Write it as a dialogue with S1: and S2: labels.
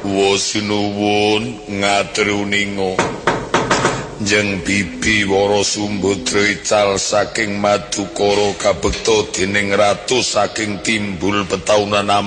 S1: Wa sinuwun ngatruninga. Jeng bibi Wara Sumbadra ical saking Madukara kabekta dening ratu saking timbul petaunan